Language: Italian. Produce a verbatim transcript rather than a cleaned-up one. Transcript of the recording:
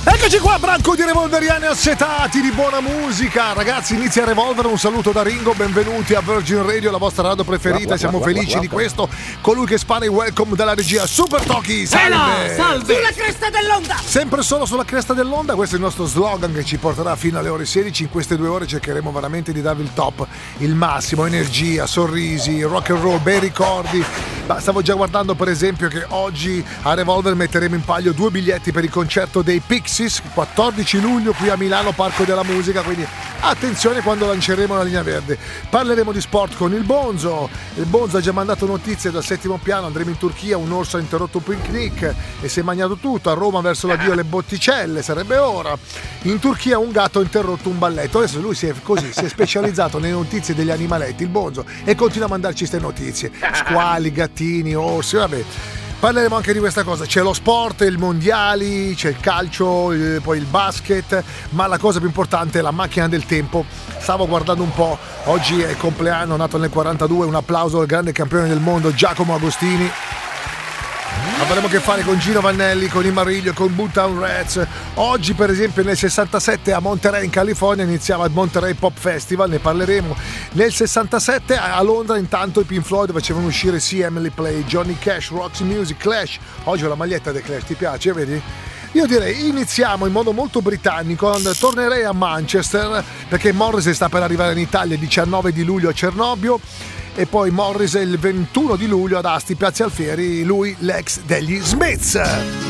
Eccoci qua, branco di revolveriani assetati di buona musica. Ragazzi, inizia Revolver, un saluto da Ringo, benvenuti a Virgin Radio, la vostra radio preferita, siamo felici di questo. Colui che spara i welcome dalla regia, Super Toki, salve! Salve! Sulla cresta dell'onda! Sempre solo sulla cresta dell'onda, questo è il nostro slogan che ci porterà fino alle ore sedici. In queste due ore cercheremo veramente di darvi il top, il massimo, energia, sorrisi, rock and roll, bei ricordi. Ma stavo già guardando per esempio che oggi a Revolver metteremo in palio due biglietti per il concerto dei Pixies, quattordici luglio qui a Milano, Parco della Musica, quindi attenzione quando lanceremo la linea verde. Parleremo di sport con il Bonzo. Il Bonzo ha già mandato notizie dal settimo piano, andremo in Turchia, un orso ha interrotto un picnic e si è mangiato tutto. A Roma verso l'addio le botticelle, sarebbe ora. In Turchia un gatto ha interrotto un balletto. Adesso lui si è così, si è specializzato nelle notizie degli animaletti, il Bonzo, e continua a mandarci queste notizie. Squali, gattini, orsi, vabbè. Parleremo anche di questa cosa, c'è lo sport, i mondiali, c'è il calcio, eh, poi il basket, ma la cosa più importante è la macchina del tempo. Stavo guardando un po', oggi è il compleanno, nato nel quarantadue, un applauso al grande campione del mondo Giacomo Agostini. Avremo a che fare con Gino Vannelli, con i Mariglio, con Boomtown Rats. Oggi per esempio nel sessantasette a Monterey in California iniziava il Monterey Pop Festival, ne parleremo. Nel sessantasette a Londra intanto i Pink Floyd facevano uscire sì Emily Play, Johnny Cash, Roxy Music, Clash. Oggi ho la maglietta dei Clash, ti piace, vedi? Io direi iniziamo in modo molto britannico, tornerei a Manchester perché Morrissey sta per arrivare in Italia il diciannove di luglio a Cernobbio. E poi Morrissey il ventuno di luglio ad Asti, Piazza Alfieri, lui l'ex degli Smiths.